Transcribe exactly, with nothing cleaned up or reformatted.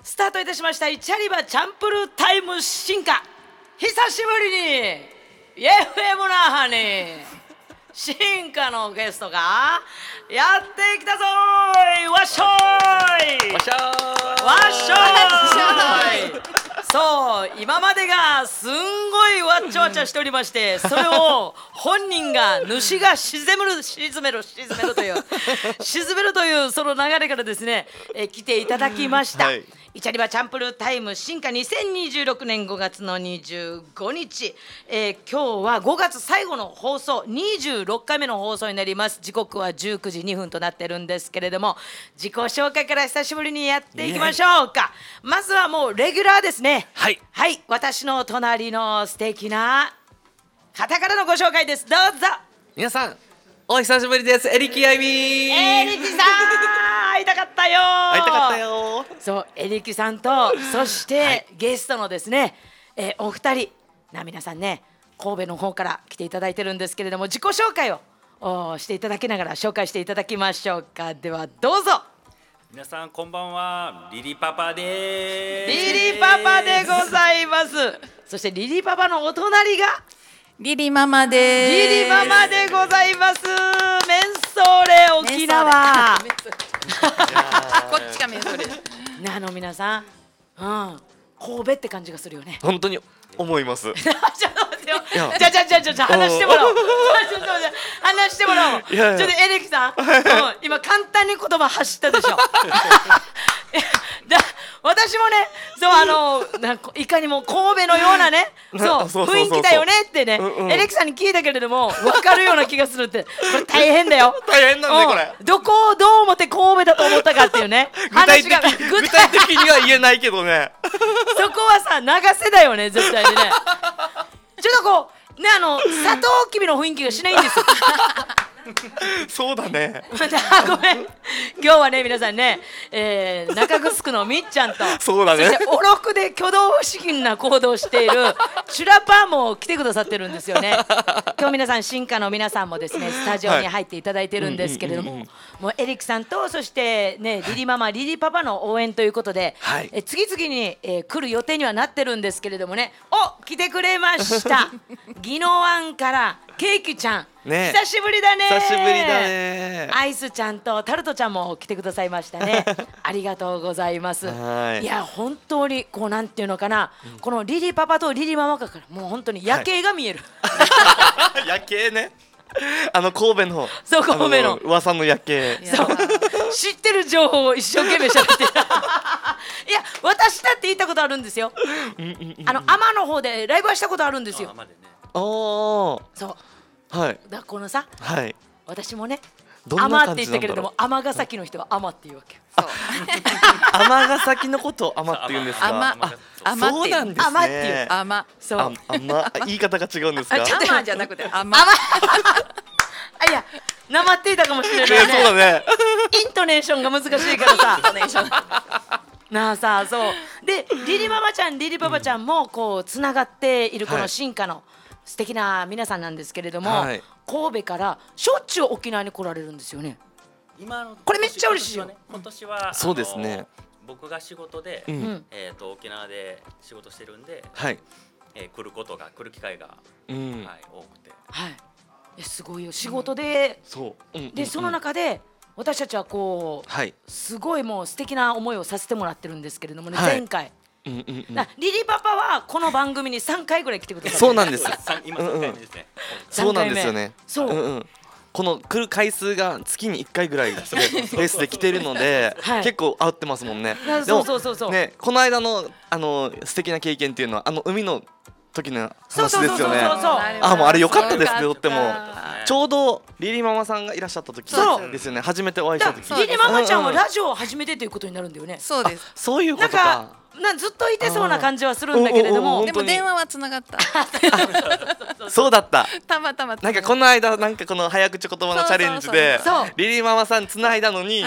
スタートいたしましたイチャリバチャンプルータイム進化、久しぶりに エフエム 那覇に進化のゲストがやってきたぞーい。わっしょーいわっしょーいわっしょーいそう、今までがすんごいわっちゃわちゃしておりまして、それを本人が主が沈める沈める沈めるという沈めるというその流れからですね、えー来ていただきました、はい、イチャリバチャンプルータイム進化にせんにじゅうろくねんごがつのにじゅうごにち、えー、今日はごがつ最後の放送にじゅうろっかいめの放送になります。時刻はじゅうくじにふんとなってるんですけれども、自己紹介から久しぶりにやっていきましょうか。まずはもうレギュラーですね。 はい、 はい、私の隣の素敵な方からのご紹介です。どうぞ。 皆さんお久しぶりです。エリキアイミー。 エリキさん会いたかったよ会いたかったよ。 そう、エリキさんとそして、はい、ゲストのですね、えー、お二人な、皆さんね神戸の方から来ていただいてるんですけれども、自己紹介をしていただきながら紹介していただきましょうか。ではどうぞ。 皆さんこんばんは、リリパパでーす。 リリパパでございます。そしてリリパパのお隣がリリママでーす。 リリママでございます。メンソーレ沖縄こっちがメンソーレあの皆さん、うん、神戸って感じがするよね。 本当に思います。 ちょっと待ってよ。じゃあじゃあじゃあじゃあ話してもらおう。ちょっと待って話してもらおう。 いやいやちょっとエレキさん、うん、今簡単に言葉走ったでしょ。だ私もね、そう、あのなんかいかにも神戸のようなね、そうそうそうそうそう雰囲気だよねってね、 うんうん、 エレキさんに聞いたけれども分かるような気がするって、これ大変だよ。 大変なんだねこれ。 どこをどう思って神戸だと思ったかっていうね。 具体的話が具体的には言えないけどね。 そこはさ流せだよね絶対にね。ちょっとこうね、あのサトウキビの雰囲気がしないんですよ。 そうだね。 ごめん、今日はね皆さんね、えー、中城のみっちゃんとそうだね、 そしておろくで挙動不思議な行動をしているチュラパーも来てくださってるんですよね。今日皆さん進化の皆さんもですねスタジオに入っていただいてるんですけれども、もうエリックさんとそしてねリリママリリパパの応援ということで、はい、え次々に、えー、来る予定にはなってるんですけれどもね、お来てくれました宜野湾からケーキちゃん、ね、久しぶりだね。 久しぶりだね。 アイスちゃんとタルトちゃんも来てくださいましたね。ありがとうございます。いや本当にこうなんていうのかな、うん、このリリパパとリリママからもう本当に夜景が見える、 はい、夜景ね。あの神戸のそう神戸の噂の夜景、 そう知ってる情報を一生懸命喋っていや私だって言ったことあるんですよ。あの海の方でライブはしたことあるんですよ。 あ、ね、 そう、 はい、 だこのさ、 はい、 私もね尼って言ったけれども尼崎の人は尼っていうわけ。 尼崎のことを尼って言うんですか。 尼そうなんですね。 尼っていう尼、 そう尼言い方が違うんですか。 尼じゃなくて尼。 あいやなまっていたかもしれないね。 そうだね。 イントネーションが難しいからさ。イントネーションなあさあ、そうでリリママちゃんリリパパちゃんもこうつながっているこの進化の素敵な皆さんなんですけれども、はい、神戸からしょっちゅう沖縄に来られるんですよね。 今のこれめっちゃ嬉しいよね。 今年はそうですね、 僕が仕事で、うん、えー、と沖縄で仕事してるんで、はい、えー、来ることが来る機会が、うん、はい、多くて、 はい、すごいよ仕事で、 うん、そう、うん、 でその中で私たちはこう、はい、すごいもう素敵な思いをさせてもらってるんですけれどもね、はい、前回、うんうんうん、リリパパはこの番組にさんかいぐらい来てくださって、 そうなんです。 今さんかいめですね。 そうなんですよね。 そう、 うんうん、この来る回数が月にいっかいぐらいペースで来てるので、はい、結構合ってますもんね。 そうそうそうそう、 ね、この間のあの素敵な経験っていうのはあの海の時の話ですよね。あ、もうあれ良かったですね。とってもちょうどリリママさんがいらっしゃった時ですよね。初めてお会いした時。 リリママちゃんはラジオを初めてということになるんだよね。 そうです。 そういうことか。 なずっといてそうな感じはするんだけれども、 でも電話はつながった。 そうだった。 たまたま。 なんかこの間なんかこの早口言葉のチャレンジでリリママさんつないだのに